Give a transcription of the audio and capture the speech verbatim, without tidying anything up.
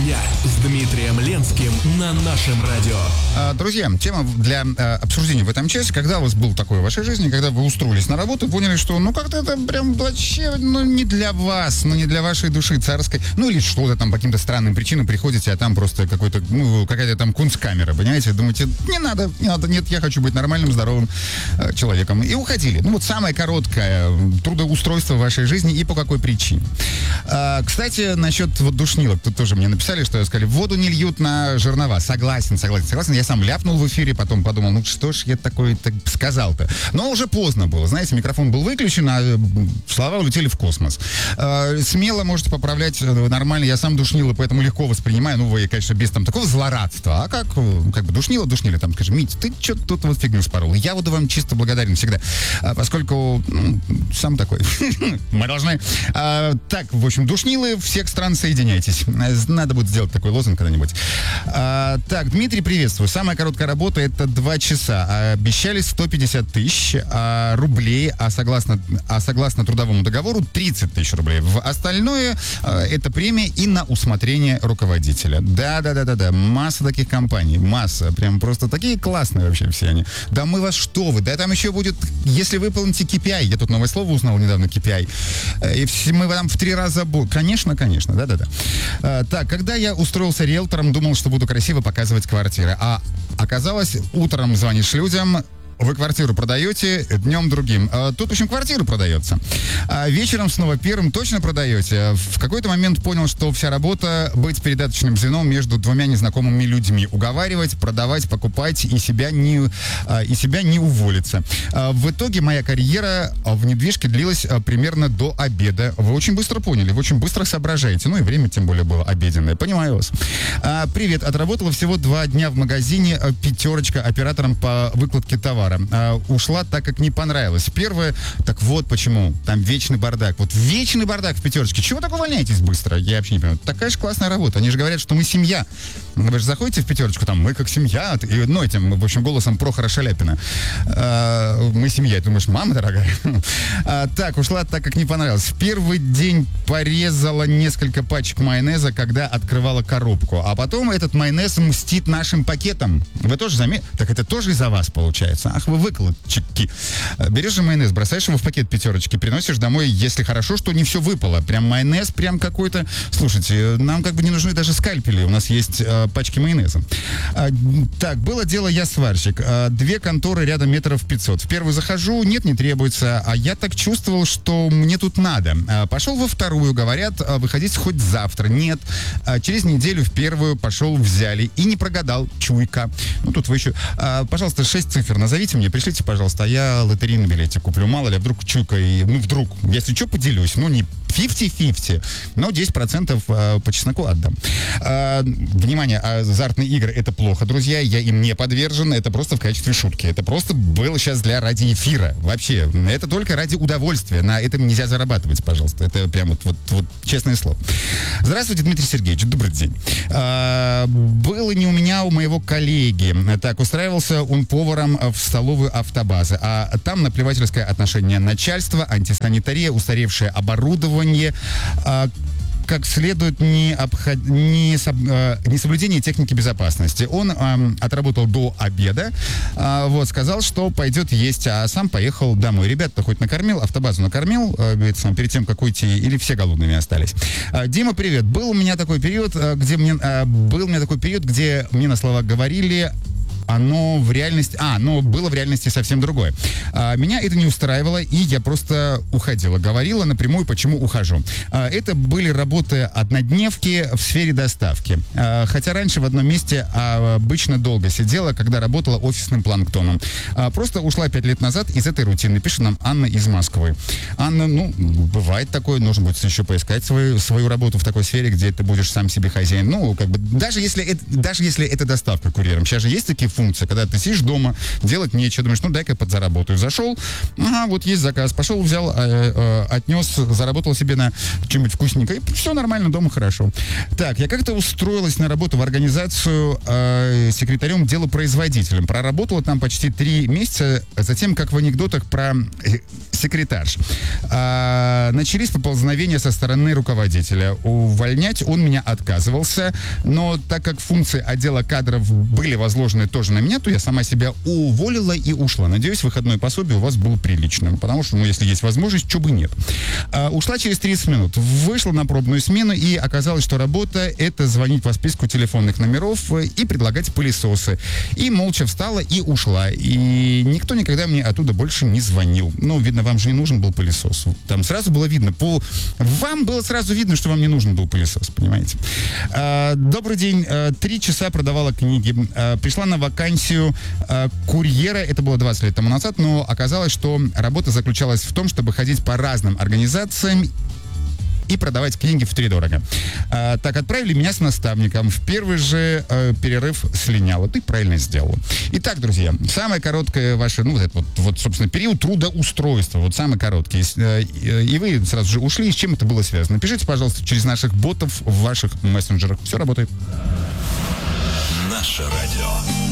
дня» с Дмитрием Ленским на нашем радио. Друзья, тема для обсуждения в этом часе. Когда у вас был такое в вашей жизни, когда вы устроились на работу и поняли, что ну как-то это прям вообще ну, не для вас, ну не для вашей души царской, ну или что-то там по каким-то странным причинам приходите, а там просто какой-то, ну, какая-то там кунсткамера, понимаете? Думаете, не надо, не надо, нет, я хочу быть нормальным, здоровым э, человеком. И уходили. Ну вот самое короткое трудоустройство в вашей жизни и по какой причине. А, кстати, насчет вот душнилок, тут тоже мне написали, что сказали, воду не льют на жернова. Согласен, согласен, согласен. Я сам ляпнул в эфире, потом подумал, ну что ж я такое так сказал-то. Но уже поздно было. Знаете, микрофон был выключен, а слова улетели в космос. А, смело можете поправлять нормально. Я сам душнила, поэтому легко воспринимаю. Ну, вы, конечно, без там такого злорадства. А как, как бы душнила, душнили. Там, скажем, Мить, ты что-то тут вот фигню спорол. Я буду вам чисто благодарен всегда. А, поскольку ну, сам такой. Мы должны... А, так, в общем, душнилы всех стран, соединяйтесь. Надо будет сделать такой лозунг когда-нибудь. А, так, Дмитрий, приветствую. Самая короткая работа — это два часа. А, обещали сто пятьдесят тысяч а, рублей, а согласно, а согласно трудовому договору тридцать тысяч рублей. В остальное а, это премия и на усмотрение руководителя. Да-да-да-да-да. Масса таких компаний. Масса. Прям просто такие классные вообще все они. Да мы вас что вы? Да там еще будет, если выполните кей пи ай. Я тут новое слово узнал недавно, кей пи ай. И мы вам в три раза будем. Конечно, конечно. Да-да-да. А, так, когда я устроился риэлтором, думал, что буду красиво показывать квартиры. А оказалось, утром звонишь людям, вы квартиру продаете, днем другим. А, тут, в общем, квартира продается. А вечером снова первым точно продаете. В какой-то момент понял, что вся работа — быть передаточным звеном между двумя незнакомыми людьми. Уговаривать, продавать, покупать и себя не, а, и себя не уволиться. А, в итоге моя карьера в недвижке длилась а, примерно до обеда. Вы очень быстро поняли, вы очень быстро соображаете. Ну и время тем более было обеденное. Понимаю вас. А, привет. Отработала всего два дня в магазине а, «Пятерочка» оператором по выкладке товара. Uh, ушла, так как не понравилось. Первое, так вот почему. Там вечный бардак. Вот вечный бардак в «Пятерочке». Чего так увольняетесь быстро? Я вообще не понимаю. Такая же классная работа. Они же говорят, что мы семья. Вы же заходите в «Пятерочку», там, мы как семья. И, ну, этим, в общем, голосом Прохора Шаляпина. Uh, мы семья. Ты думаешь, мама дорогая? uh, так, ушла, так как не понравилось. В первый день порезала несколько пачек майонеза, когда открывала коробку. А потом этот майонез мстит нашим пакетам. Вы тоже заметили? Так это тоже из-за вас получается. Ах, вы выкладчики. Берешь же майонез, бросаешь его в пакет «Пятерочки», приносишь домой, если хорошо, что не все выпало. Прям майонез, прям какой-то... Слушайте, нам как бы не нужны даже скальпели, у нас есть э, пачки майонеза. А, так, было дело, я сварщик. А, две конторы рядом метров пятьсот. В первую захожу, нет, не требуется, а я так чувствовал, что мне тут надо. А, пошел во вторую, говорят, а, выходить хоть завтра. Нет. А, через неделю в первую пошел, взяли. И не прогадал. Чуйка. Ну, тут вы еще... А, пожалуйста, шесть цифр назовите мне, пришлите, пожалуйста, а я лотерейный билетик куплю. Мало ли, вдруг чуйка, и, ну, вдруг, если что, поделюсь. Ну, не пятьдесят-пятьдесят, но десять процентов а, по чесноку отдам. А, внимание, азартные игры — это плохо, друзья, я им не подвержен, это просто в качестве шутки. Это просто было сейчас для ради эфира. Вообще, это только ради удовольствия. На этом нельзя зарабатывать, пожалуйста. Это прям вот, вот, вот честное слово. Здравствуйте, Дмитрий Сергеевич, добрый день. А, было не у меня, а у моего коллеги. Так, устраивался он поваром в столовую «Автобазы», а там наплевательское отношение начальства, антисанитария, устаревшее оборудование, а, как следует не, обход... не, соб... не соблюдение техники безопасности. Он э, отработал до обеда, э, вот, сказал, что пойдет есть, а сам поехал домой. Ребят-то хоть накормил, «Автобазу» накормил э, перед тем, как уйти, или все голодными остались? Э, Дима, привет. Был у меня такой период, э, где мне э, был у меня такой период, где мне на слова говорили, оно в реальности... А, но было в реальности совсем другое. А, меня это не устраивало, и я просто уходила. Говорила напрямую, почему ухожу. А, это были работы однодневки в сфере доставки. А, хотя раньше в одном месте а, обычно долго сидела, когда работала офисным планктоном. А, просто ушла пять лет назад из этой рутины. Пишет нам Анна из Москвы. Анна, ну, бывает такое, нужно будет еще поискать свою, свою работу в такой сфере, где ты будешь сам себе хозяин. Ну, как бы, даже если это, даже если это доставка курьером. Сейчас же есть такие функция, когда ты сидишь дома, делать нечего, думаешь, ну дай-ка подзаработаю. Зашел, ага, вот есть заказ, пошел, взял, э, э, отнес, заработал себе на чем-нибудь вкусненькое, и все нормально, дома хорошо. Так, я как-то устроилась на работу в организацию э, секретарем делопроизводителем. Проработала там почти три месяца, затем, как в анекдотах про э, секретарш. А, начались поползновения со стороны руководителя. Увольнять он меня отказывался, но так как функции отдела кадров были возложены тоже на меня, то я сама себя уволила и ушла. Надеюсь, выходное пособие у вас было приличным, потому что, ну, если есть возможность, чего бы нет. А, ушла через тридцать минут, вышла на пробную смену, и оказалось, что работа — это звонить по списку телефонных номеров и предлагать пылесосы. И молча встала и ушла. И никто никогда мне оттуда больше не звонил. Ну, видно, вам же не нужен был пылесос. Там сразу было видно. По... Вам было сразу видно, что вам не нужен был пылесос, понимаете? А, добрый день. А, три часа продавала книги. А, пришла на вакансию а, курьера. Это было двадцать лет тому назад, но оказалось, что работа заключалась в том, чтобы ходить по разным организациям и продавать книги втридорого. А, так, отправили меня с наставником. В первый же э, перерыв слиняла. Ты правильно сделала. Итак, друзья, самое короткое ваше, ну, вот, это вот, вот, собственно, период трудоустройства. Вот самый короткий. Э, и вы сразу же ушли. С чем это было связано? Пишите, пожалуйста, через наших ботов в ваших мессенджерах. Все работает. Наше радио.